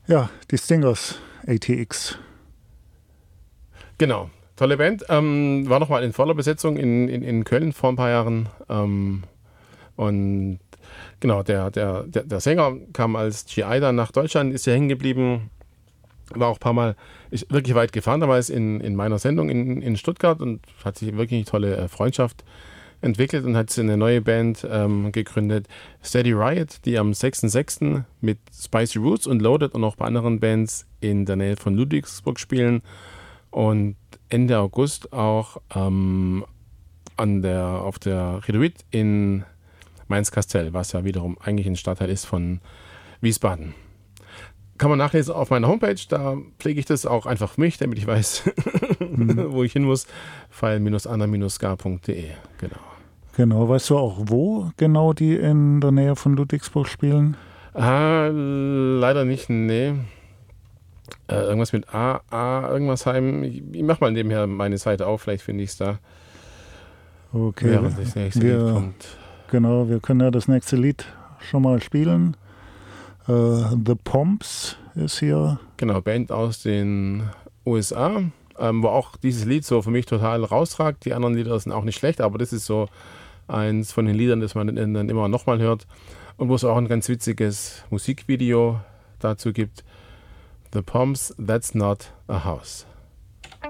Ja, die Stingers ATX. Genau, tolle Band. War nochmal in voller Besetzung in Köln vor ein paar Jahren. Und genau, der Sänger kam als GI dann nach Deutschland, ist hier hängen geblieben, war auch ein paar Mal ist wirklich weit gefahren damals in meiner Sendung in Stuttgart und hat sich wirklich eine tolle Freundschaft entwickelt und hat eine neue Band gegründet, Steady Riot, die am 6.6. mit Spicy Roots und Loaded und auch bei anderen Bands in der Nähe von Ludwigsburg spielen und Ende August auch auf der Reduit in Mainz-Kastell, was ja wiederum eigentlich ein Stadtteil ist von Wiesbaden. Kann man nachlesen auf meiner Homepage, da pflege ich das auch einfach für mich, damit ich weiß, wo ich hin muss. file-ander-ska.de, genau. Genau, weißt du auch, wo genau die in der Nähe von Ludwigsburg spielen? Leider nicht, nee. Irgendwas mit irgendwas heim. Ich mach mal nebenher meine Seite auf, vielleicht finde ich es da. Okay, Während das nächste Lied kommt. Genau, wir können ja das nächste Lied schon mal spielen. The Pomps ist hier. Genau, Band aus den USA, wo auch dieses Lied so für mich total rausragt. Die anderen Lieder sind auch nicht schlecht, aber das ist so eins von den Liedern, das man dann immer nochmal hört und wo es auch ein ganz witziges Musikvideo dazu gibt. The Pomps, That's Not a House.